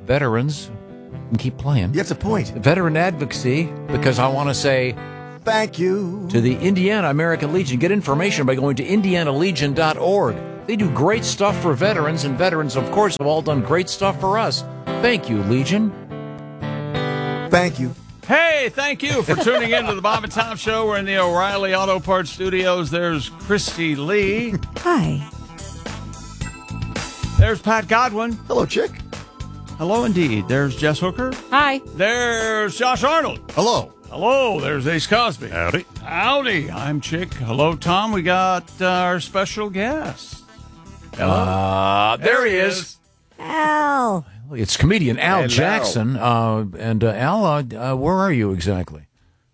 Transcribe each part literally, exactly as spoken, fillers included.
veterans can keep playing. That's a point. Veteran advocacy, because I want to say thank you to the Indiana American Legion. Get information by going to indiana legion dot org. They do great stuff for veterans, and veterans, of course, have all done great stuff for us. Thank you, Legion. Thank you. Hey, thank you for tuning in to the Bob and Tom Show. We're in the O'Reilly Auto Parts Studios. There's Christy Lee. Hi. There's Pat Godwin. Hello, Chick. Hello, indeed. There's Jess Hooker. Hi. There's Josh Arnold. Hello. Hello. There's Ace Cosby. Howdy. Howdy. I'm Chick. Hello, Tom. We got uh, our special guest. Uh, there, there he is. is. Al. It's comedian Al Hello. Jackson. Uh, and uh, Al, uh, uh, where are you exactly?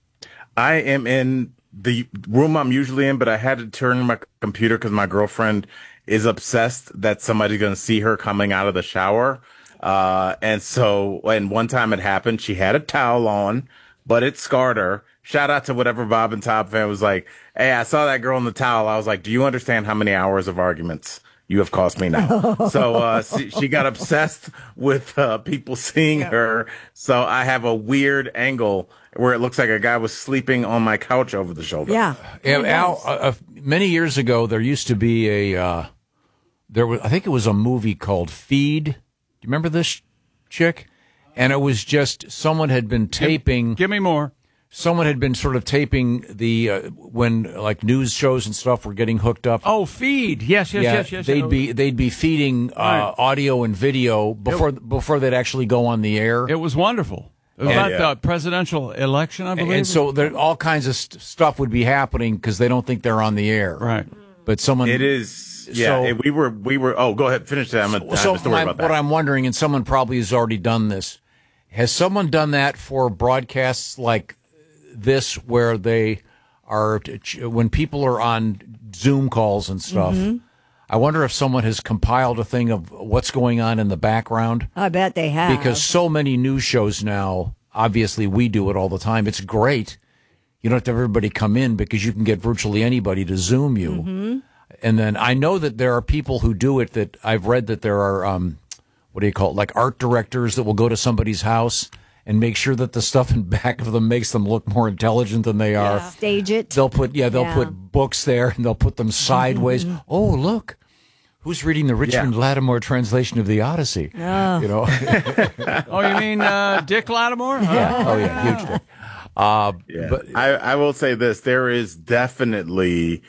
I am in the room I'm usually in, but I had to turn my computer because my girlfriend is obsessed that somebody's going to see her coming out of the shower. Uh, and so, and one time it happened, she had a towel on, but it scarred her. Shout out to whatever Bob and Top fan was like, hey, I saw that girl in the towel. I was like, do you understand how many hours of arguments you have cost me now? So, uh, she, she got obsessed with, uh, people seeing her. So I have a weird angle where it looks like a guy was sleeping on my couch over the shoulder. Yeah. Yeah, Al, uh, uh, many years ago, there used to be a, uh, there was, I think it was a movie called Feed. Do you remember this, Chick? And it was just someone had been taping. Give, give me more. Someone had been sort of taping the uh, when like news shows and stuff were getting hooked up. Oh, Feed. Yes, yes, yeah, yes, yes. They'd be they'd be feeding uh, Right. audio and video before It- before they'd actually go on the air. It was wonderful. It was And- about yeah. the presidential election, I believe. and so there, all kinds of st- stuff would be happening because they don't think they're on the air. Right. But someone It is. Yeah. So- and we were, we were, oh, go ahead. Finish that. I'm going to So have a story my- about that. what I'm wondering, and someone probably has already done this, has someone done that for broadcasts like this where they are, when people are on Zoom calls and stuff, I wonder if someone has compiled a thing of what's going on in the background. I bet they have. Because so many news shows now, obviously we do it all the time. It's great. You don't have to have everybody come in because you can get virtually anybody to Zoom you. Mm-hmm. And then I know that there are people who do it that I've read that there are, um, what do you call it, like art directors that will go to somebody's house and make sure that the stuff in back of them makes them look more intelligent than they are. Stage it. They'll put, yeah, they'll Yeah. put books there and they'll put them sideways. Oh, look. Who's reading the Richmond Yeah. Lattimore translation of the Odyssey? Oh. You know? Oh, you mean uh, Dick Lattimore? Yeah. Oh, yeah. Huge dick. Uh, Yeah. but I, I will say this. There is definitely,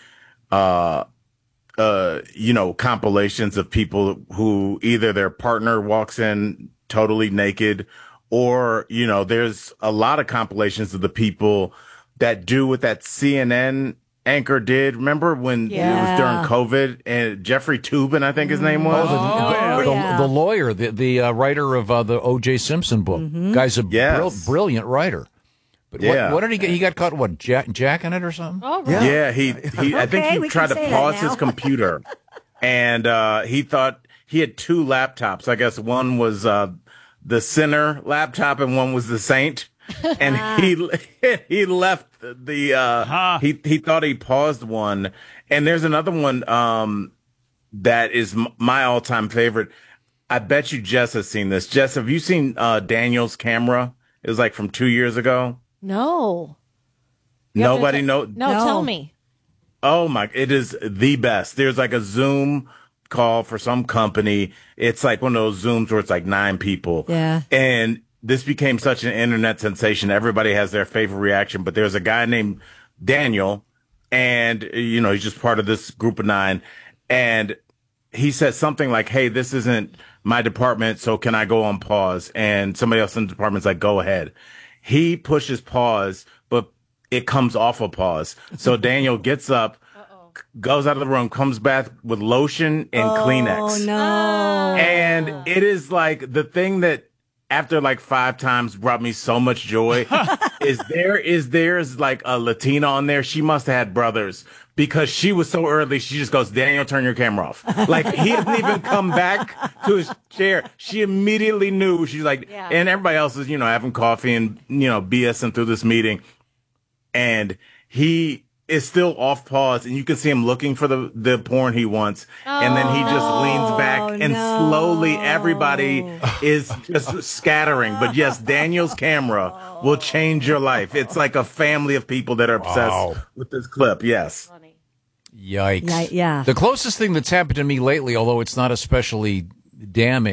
uh, uh, you know, compilations of people who either their partner walks in totally naked or, you know, there's a lot of compilations of the people that do what that C N N anchor did. Remember when Yeah. it was during COVID and Jeffrey Toobin, I think his name was? the, Oh, the, yeah. the lawyer, the, the uh, writer of uh, the O J Simpson book. Guy's a Yes. brill- brilliant writer. But Yeah. what, what did he get? He got caught, what, jack, jacking it or something? Oh, Yeah. Yeah, he, he I think Okay, he we tried can to say that pause now. his computer and uh, he thought he had two laptops. I guess one was uh, the Sinner laptop and one was the Saint. And he he left the uh, Huh. he he thought he paused one. And there's another one um, that is m- my all time favorite. I bet you Jess has seen this. Jess, have you seen uh, Daniel's camera? It was like from two years ago. No. You have to Nobody t- know. No, No. tell me. Oh my, it is the best. There's like a Zoom call for some company. It's like one of those Zooms where it's like nine people. Yeah. And this became such an internet sensation. Everybody has their favorite reaction, but there's a guy named Daniel and, you know, he's just part of this group of nine. And he says something like, hey, this isn't my department, so can I go on pause? And somebody else in the department's like, go ahead. He pushes pause, but it comes off of pause. So Daniel gets up, goes out of the room, comes back with lotion and Kleenex. Oh, no. And it is like the thing that after like five times brought me so much joy is there is there's like a Latina on there. She must have had brothers because she was so early. She just goes, Daniel, turn your camera off. Like he didn't even come back to his chair. She immediately knew. She's like, Yeah. and everybody else is, you know, having coffee and, you know, BSing through this meeting. And he is still off pause, and you can see him looking for the, the porn he wants, and then he just leans back, and no. slowly everybody is just scattering. But yes, Daniel's camera will change your life. It's like a family of people that are obsessed Wow. with this clip. Yes. Yikes. Yeah, yeah. The closest thing that's happened to me lately, although it's not especially damning,